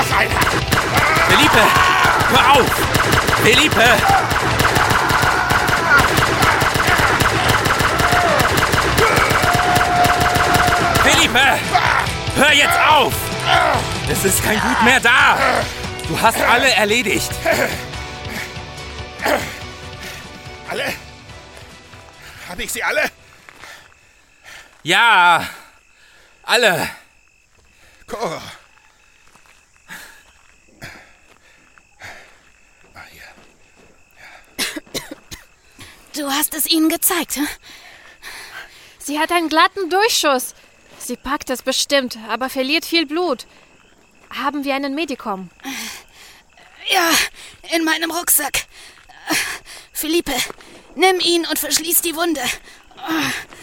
noch einer! Felipe! Hör auf! Felipe! Felipe! Hör jetzt auf! Es ist kein Blut mehr da! Du hast alle erledigt! Alle? Habe ich sie alle? Ja! Alle! Cora. Du hast es ihnen gezeigt, hm? Sie hat einen glatten Durchschuss. Sie packt es bestimmt, aber verliert viel Blut. Haben wir einen Medikum? Ja, in meinem Rucksack. Felipe, nimm ihn und verschließ die Wunde.